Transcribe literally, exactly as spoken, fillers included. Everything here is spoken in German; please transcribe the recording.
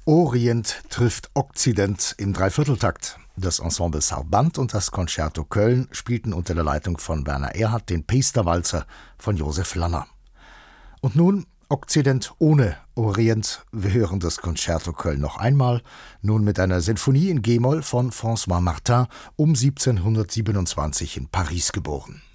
Orient trifft Okzident im Dreivierteltakt. Das Ensemble Sarband und das Concerto Köln spielten unter der Leitung von Werner Erhardt den Priesterwalzer von Josef Lanner. Und nun Okzident ohne Orient. Wir hören das Concerto Köln noch einmal, nun mit einer Sinfonie in G-Moll von François Martin, um siebzehnhundertsiebenundzwanzig in Paris geboren.